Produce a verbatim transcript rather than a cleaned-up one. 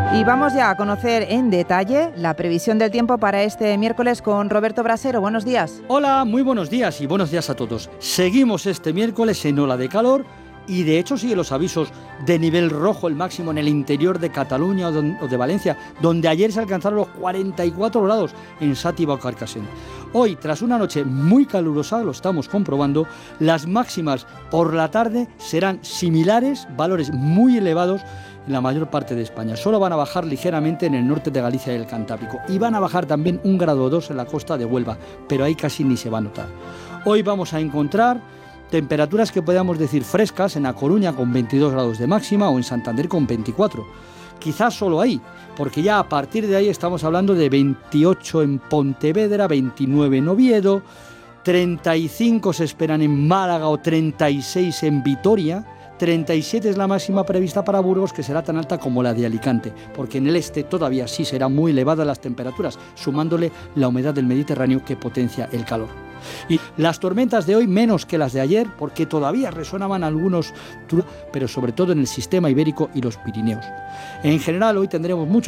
Y vamos ya a conocer en detalle la previsión del tiempo para este miércoles con Roberto Brasero. Buenos días. Hola, muy buenos días y buenos días a todos. Seguimos este miércoles en ola de calor y de hecho siguen los avisos de nivel rojo, el máximo en el interior de Cataluña o de Valencia, donde ayer se alcanzaron los cuarenta y cuatro grados en Xàtiva o Carcassent. Hoy, tras una noche muy calurosa, lo estamos comprobando, las máximas por la tarde serán similares, valores muy elevados en la mayor parte de España. Solo van a bajar ligeramente en el norte de Galicia y el Cantábrico. Y van a bajar también un grado o dos en la costa de Huelva, pero ahí casi ni se va a notar. Hoy vamos a encontrar temperaturas que podamos decir frescas en A Coruña con veintidós grados de máxima o en Santander con veinticuatro. Quizás solo ahí, porque ya a partir de ahí estamos hablando de veintiocho en Pontevedra, veintinueve en Oviedo, treinta y cinco se esperan en Málaga o treinta y seis en Vitoria, treinta y siete es la máxima prevista para Burgos, que será tan alta como la de Alicante, porque en el este todavía sí será muy elevada las temperaturas, sumándole la humedad del Mediterráneo que potencia el calor. Y las tormentas de hoy menos que las de ayer, porque todavía resonaban algunos, pero sobre todo en el sistema ibérico y los Pirineos. En general hoy tendremos mucho